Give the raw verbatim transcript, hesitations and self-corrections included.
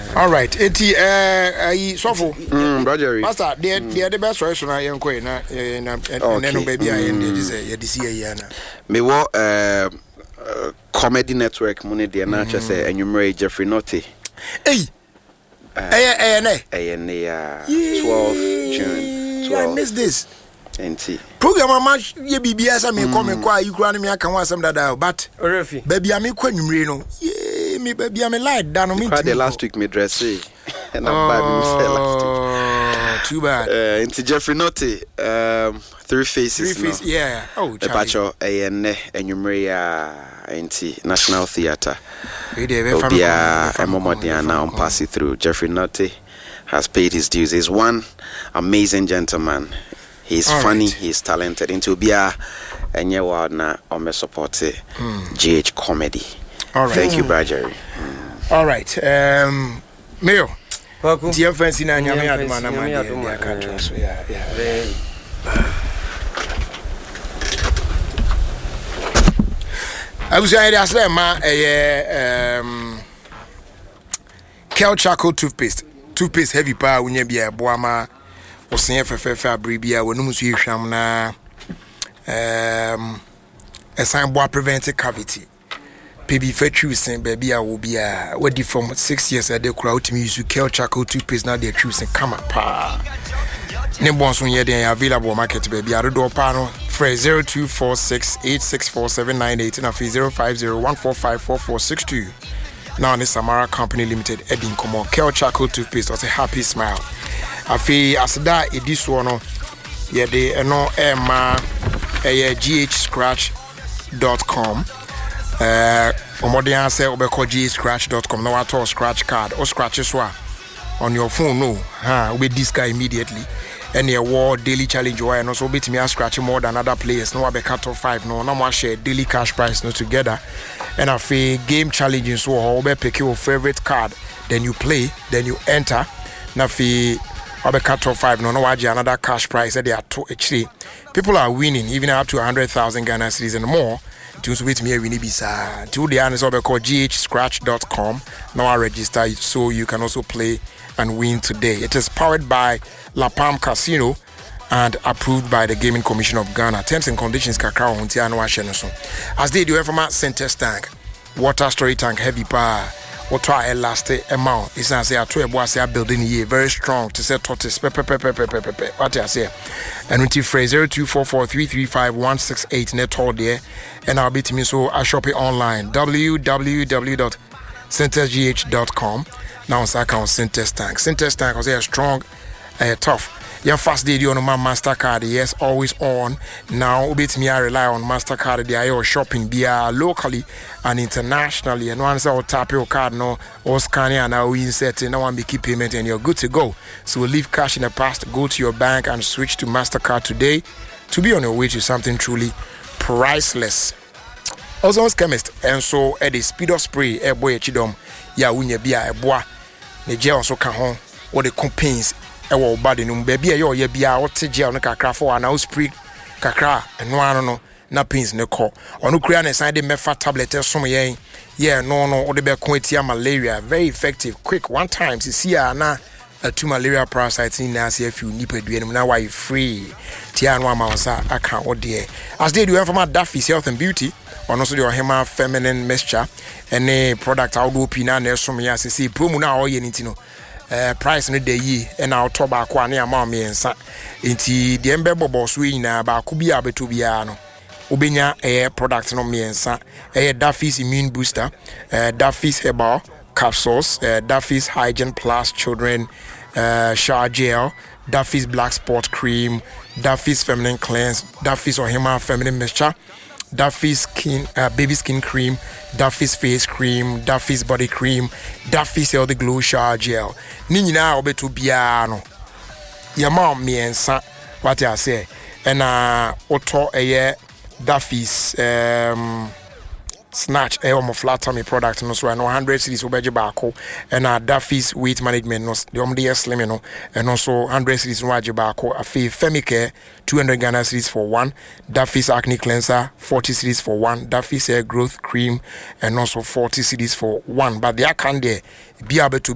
All right. Eti eh ayi sofo. Mm, Brother. Pastor, the the the best choice na yen ko na na and then baby I end dey say you dey see here na. Me wo uh Comedy Network money dey na che say Enwumere Jeffrey Notte. Hey. Eh eh eh eh eh twelfth June. twelve. I miss this. Enti. Program ama ye bibia sa me come kwa you kura na me aka ho asem dada but Orefi. Baby am kwa Enwumere no. Yeah, me baby am light da no me. The last week me dress and I'm bad me last week. Too bad. Uh, into Jeffrey Notte, um, Three Faces. Three Faces, no? Yeah. Oh, the Pacho, Ayenne, Enwumere, into National Theatre. Obia, Emomodia now pass it through. Jeffrey Notte has paid his dues. He's one amazing gentleman. He's all funny, right. He's talented. Into Obia, Enyewa na Ome support G H comedy. All right. Thank you, Brajeri. Mm. All right. Um, Mayo. Dear friends, in Anya, I do my country. So, yeah, yeah. I was saying that ma a um Kel Charcoal toothpaste. Toothpaste heavy power when you be a boama or saying for fabribia when you see sham na um a sign boa preventive cavity. Baby for saying baby I will be a what from six years at the crowd to me use Kel Charcoal toothpaste now they're choosing come up pa. Nibons when you're available market baby I do panel for zero two four six eight six four seven nine eight and a fee zero five zero one four five four four six two. Now in the Samara Company Limited Edding Como Kel Charcoal toothpaste was a happy smile. I feel as that it this one yeah they no Emma a G H scratch dot com. Uh, Omodian say obeko G H scratch dot com. Now I told scratch card or scratches on your phone. No, huh? With this guy immediately. Any award daily challenge or and also beat me scratch more than other players. No, I be cut off five. No, no more share daily cash prize no together. And I feel game challenges so how be pick your favorite card. Then you play. Then you enter. Now feel I be cut off five. No, no, I another cash prize. They are two actually. People are winning even up to a hundred thousand Ghana cedis and more. To submit me a winnie bisa. To the answer be called G H scratch dot com. Now I register so you can also play and win today. It is powered by La Palm Casino and approved by the Gaming Commission of Ghana. Terms and conditions kakra on tia no ahye so. As they do from center tank, water storage tank heavy power, water elastic amount. It's not say a two ebo say building here very strong to say tortoise pe pe pe pe pe pe pe. What I say. And until phrase zero two four four three three five one six eight net all there. And I'll be to me so I shop it online w w w dot centers g h dot com. Now I count Syntex Tank. Syntex Tank was a strong, uh, tough. Your fast day on my MasterCard, yes, always on. Now, bit me I rely on MasterCard. They are shopping via locally and internationally. And once I tap your card, no, or scan it, and now we insert it, no one be keep payment, and you're good to go. So leave cash in the past, go to your bank and switch to MasterCard today to be on your way to something truly priceless. Also, chemist, and so at the speed of spray, a boy chidom, ya winya bia a boy. The gel also can home or the campaigns a wall body no baby a ye bia what gel no kakra for and now spray kakra and no no na pins no call or no create side the mefa tablet or some ye yeah no no or the be quentia malaria very effective quick one time to see na a two malaria parasites in as if you nip do now why free tia no amasa aka or there as they do from Daffy's health and beauty. On also the Ohema feminine mixture and a product out of Pina Nelson Yas see promo now or anything. Uh, price no day and our tobacco and mammy and sa into the ember boss we na about Kubia Betubiano. Ubenya a product no me and sa a Daffy's immune booster, uh, Daffy's herbal capsules, uh, Daffy's hygiene plus children, uh, shower gel, Daffy's black spot cream, Daffy's feminine cleanse, Daffy's Ohema feminine mixture. Daffy's skin, uh, baby skin cream, Daffy's face cream, Daffy's body cream, Daffy's healthy glow shower gel. Nini na obe to biano. Your mom me and son, what I say, and uh, auto a year Daffy's um snatch a homo flat tummy product no so I know one hundred cedis obeje baako and uh, Daffy's weight management no the omde slim no and also one hundred cedis no waje baako afi Femicare two hundred Ghana cedis for one, Daffy's acne cleanser forty cedis for one, Daffy's hair growth cream and also forty cedis for one, but they are can there be able to